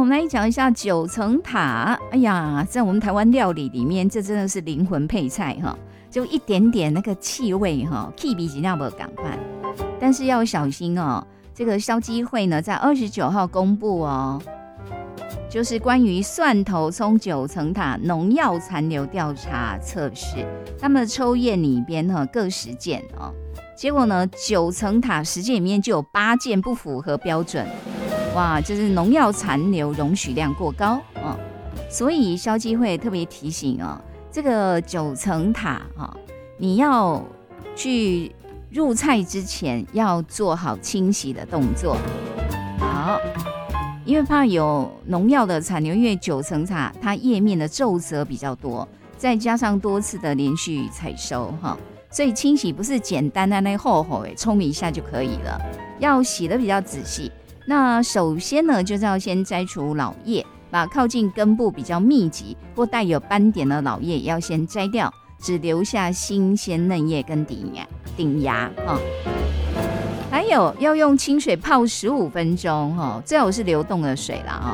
们来讲一下九层塔。哎呀，在我们台湾料理里面，这真的是灵魂配菜哈，就一点点那个气味哈，气味真的没赶快。但是要小心哦，这个消基会呢，在29号公布哦，就是关于蒜头葱九层塔农药残留调查测试，他们的抽验里边各10件哦，结果呢九层塔10件里面就有8件不符合标准，哇，就是农药残留容许量过高哦，所以消基会特别提醒哦，这个九层塔你要去入菜之前要做好清洗的动作，好。因为怕有农药的残留，因为九层塔它叶面的皱褶比较多，再加上多次的连续采收所以清洗不是简单的那厚厚冲一下就可以了，要洗得比较仔细。那首先呢，就是要先摘除老叶，把靠近根部比较密集或带有斑点的老叶也要先摘掉，只留下新鲜嫩叶跟顶芽还有要用清水泡15分钟最好是流动的水啦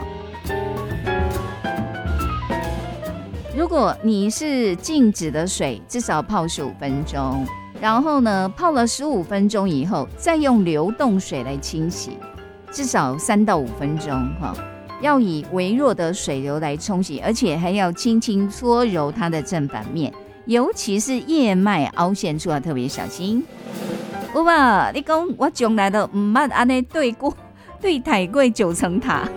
如果你是静止的水，至少泡15分钟，然后呢泡了15分钟以后，再用流动水来清洗，至少3到5分钟要以微弱的水流来冲洗，而且还要轻轻搓揉它的正反面，尤其是叶脉凹陷处要特别小心。有吧？你讲我从来都唔捌安尼对待过九层塔，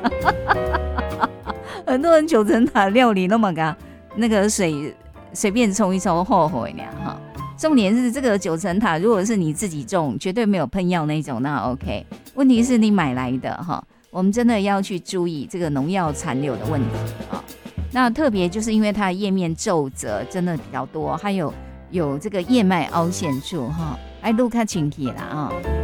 很多人九层塔料理那么个那个水随便冲一冲后悔呢重点是这个九层塔，如果是你自己种，绝对没有喷药那种，那 OK。问题是你买来的我们真的要去注意这个农药残留的问题那特别就是因为它的叶面皱褶真的比较多，还有这个叶脉凹陷处还录较清楚啦